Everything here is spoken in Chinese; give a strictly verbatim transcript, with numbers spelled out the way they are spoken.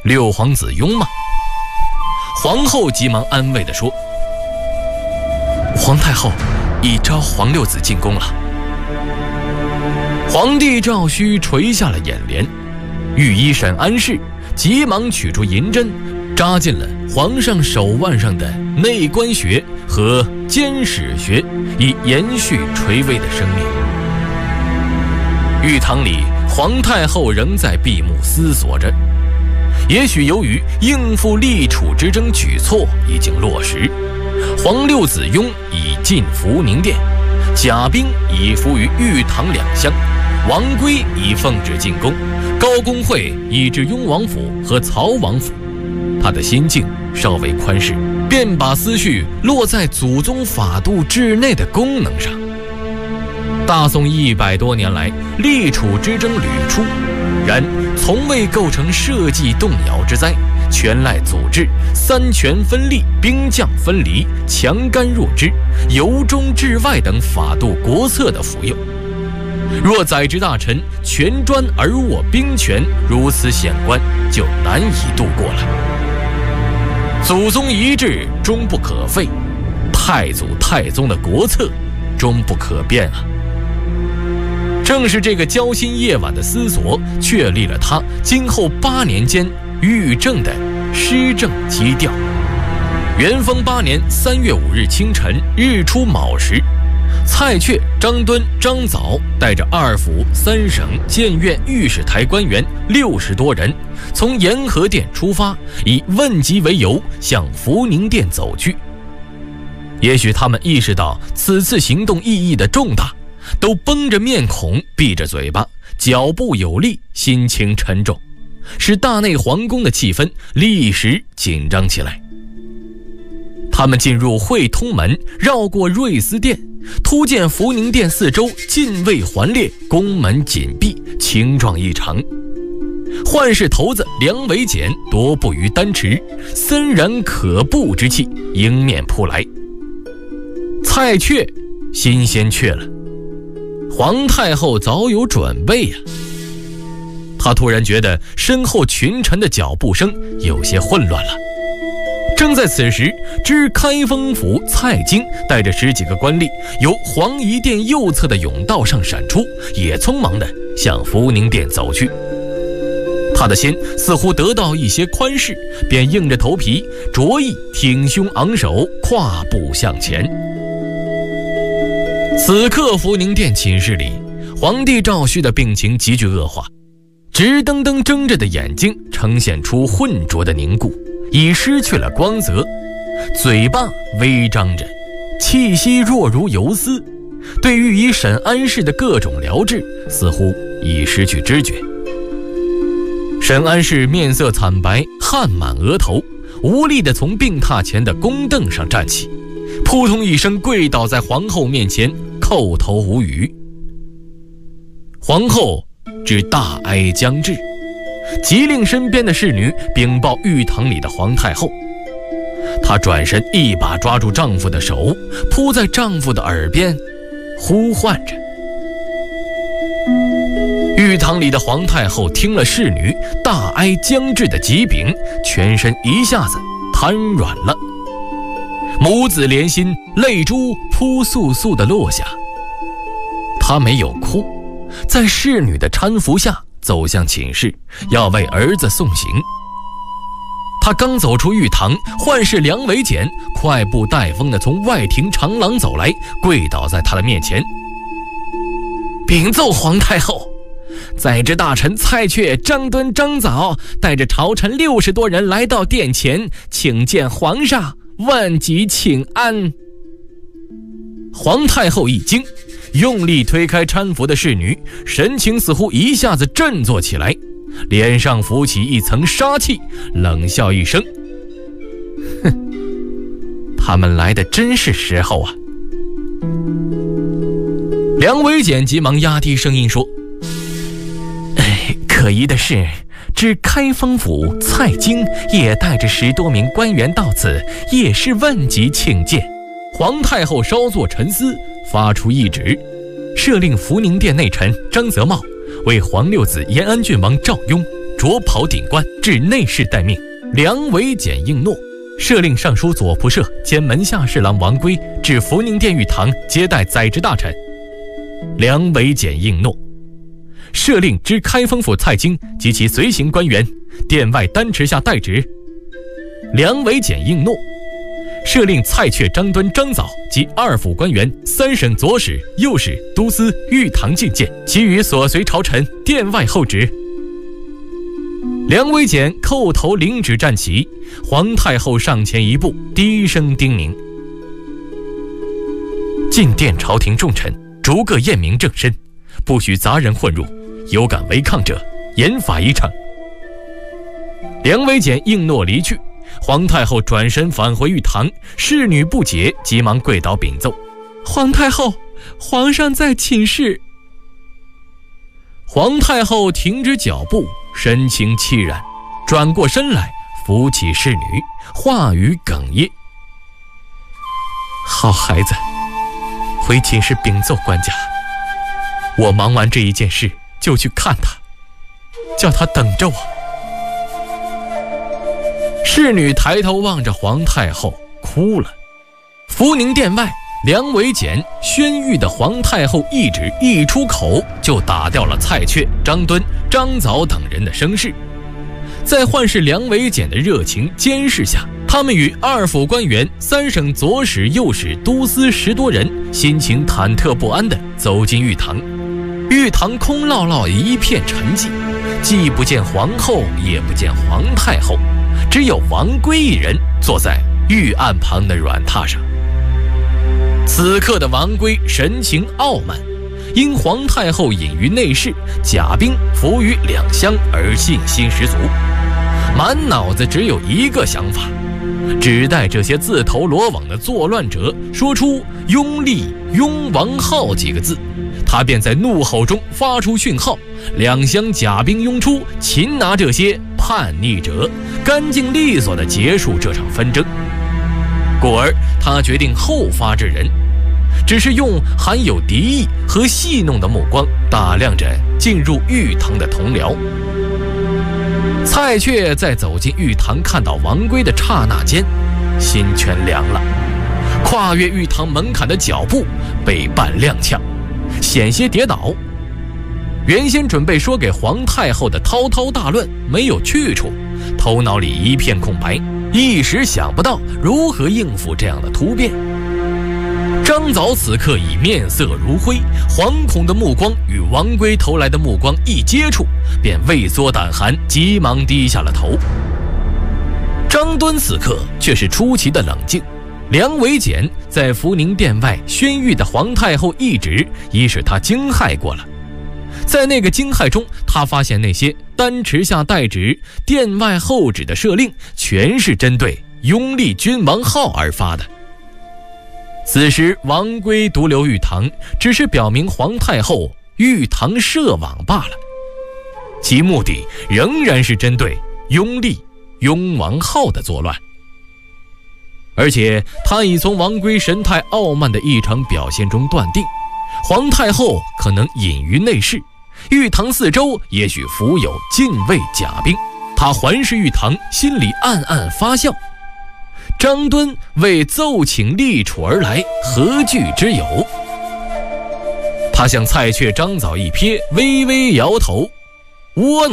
六皇子雍吗？”皇后急忙安慰地说：“皇太后已召皇六子进宫了。”皇帝赵顼垂下了眼帘，御医沈安氏急忙取出银针，扎进了皇上手腕上的内关穴和肩史穴，以延续垂危的生命。御堂里，皇太后仍在闭目思索着。也许由于应付立储之争举措已经落实，皇六子雍已进福宁殿，甲兵已伏于御堂两厢，王圭已奉旨进宫，高公会已至雍王府和曹王府。他的心境稍微宽适，便把思绪落在祖宗法度治内的功能上。大宋一百多年来，立储之争屡出，然从未构成社稷动摇之灾，全赖祖制三权分立、兵将分离、强干弱支、由中至外等法度国策的辅佑。若宰执大臣全专而握兵权，如此险关就难以度过了。祖宗遗志终不可废，太祖太宗的国策终不可变啊！正是这个交心夜晚的思索，确立了他今后八年间御政的施政基调。元丰八年三月五日清晨，日出卯时，蔡确、张敦、张藻带着二府、三省、建院、御史台官员六十多人，从延和殿出发，以问疾为由向福宁殿走去。也许他们意识到此次行动意义的重大，都绷着面孔，闭着嘴巴，脚步有力，心情沉重，使大内皇宫的气氛立时紧张起来。他们进入会通门，绕过瑞思殿，突见福宁殿四周禁卫环列，宫门紧闭，清壮异常。宦事头子梁维简踱步于丹池，森然可怖之气迎面扑来。蔡确心先怯了，皇太后早有准备呀、啊。他突然觉得身后群臣的脚步声有些混乱了。正在此时，知开封府蔡京带着十几个官吏由皇仪殿右侧的甬道上闪出，也匆忙地向福宁殿走去。他的心似乎得到一些宽释，便硬着头皮着意挺胸昂首，跨步向前。此刻福宁殿寝室里，皇帝赵顼的病情急剧恶化，直瞪瞪睁着的眼睛呈现出浑浊的凝固，已失去了光泽，嘴巴微张着，气息若如游丝，对御医沈安氏的各种疗治似乎已失去知觉。沈安氏面色惨白，汗满额头，无力地从病榻前的宫凳上站起，扑通一声跪倒在皇后面前，叩头无语。皇后知大哀将至，急令身边的侍女禀报御堂里的皇太后。她转身一把抓住丈夫的手，扑在丈夫的耳边呼唤着。御堂里的皇太后听了侍女大哀将至的疾禀，全身一下子瘫软了，母子连心，泪珠扑簌簌地落下。她没有哭，在侍女的搀扶下走向寝室，要为儿子送行。他刚走出御堂，宦事梁维简快步带风地从外廷长廊走来，跪倒在他的面前，禀奏皇太后，宰执大臣蔡确、张敦、张藻带着朝臣六十多人来到殿前，请见皇上，问疾请安。皇太后一惊，用力推开搀扶的侍女，神情似乎一下子振作起来，脸上浮起一层杀气，冷笑一声：“哼，他们来的真是时候啊！”梁维简急忙压低声音说：“哎，可疑的是，知开封府蔡京也带着十多名官员到此，也是问疾请见。”皇太后稍作沉思，发出懿旨，赦令福宁殿内臣张泽茂为皇六子延安郡王赵雍着袍顶冠，至内侍待命。梁维简应诺，赦令尚书左仆射兼门下侍郎王圭至福宁殿御堂接待宰执大臣。梁维简应诺，赦令知开封府蔡京及其随行官员殿外丹池下待职。梁维简应诺，赦令蔡确、张端、张藻及二府官员、三省左使、右使、都司、御堂觐见，其余所随朝臣殿外候旨。梁维简叩头领旨站起，皇太后上前一步，低声叮咛：进殿朝廷重臣逐个验明正身，不许杂人混入，有敢违抗者，严法依惩。梁维简应诺离去，皇太后转身返回御堂，侍女不解，急忙跪倒禀奏：皇太后，皇上在寝室。皇太后停止脚步，神情凄然，转过身来扶起侍女，话语哽咽：好孩子，回寝室禀奏官家，我忙完这一件事就去看他，叫他等着我。侍女抬头望着皇太后，哭了。福宁殿外，梁维简宣谕的皇太后懿旨一出口，就打掉了蔡确、张敦、张藻等人的声势。在宦事梁维简的热情监视下，他们与二府官员、三省左使、右使、都司十多人，心情忐忑不安地走进御堂。御堂空落落，一片沉寂，既不见皇后，也不见皇太后，只有王圭一人坐在御案旁的软榻上。此刻的王圭神情傲慢，因皇太后隐于内室，甲兵伏于两厢而信心十足，满脑子只有一个想法，只待这些自投罗网的作乱者说出拥立拥王号几个字，他便在怒吼中发出讯号，两厢甲兵拥出，擒拿这些叛逆者，干净利索地结束这场纷争。故而他决定后发制人，只是用含有敌意和戏弄的目光打量着进入御堂的同僚。蔡确在走进御堂看到王圭的刹那间，心全凉了，跨越御堂门槛的脚步被绊踉跄，险些跌倒。原先准备说给皇太后的滔滔大论没有去处，头脑里一片空白，一时想不到如何应付这样的突变。张藻此刻已面色如灰，惶恐的目光与王圭投来的目光一接触，便畏缩胆寒，急忙低下了头。张敦此刻却是出奇的冷静。梁维简在福宁殿外宣谕的皇太后懿旨，已使他惊骇过了。在那个惊骇中，他发现那些丹池下待旨、殿外候旨的赦令，全是针对拥立君王号而发的。此时王圭独留御堂，只是表明皇太后御堂设网罢了，其目的仍然是针对拥立拥王号的作乱。而且他已从王圭神态傲慢的异常表现中断定，皇太后可能隐于内室，御堂四周也许伏有禁卫甲兵。他环视御堂，心里暗暗发笑。张敦为奏请立储而来，何惧之有？他向蔡确、张藻一瞥，微微摇头，窝囊。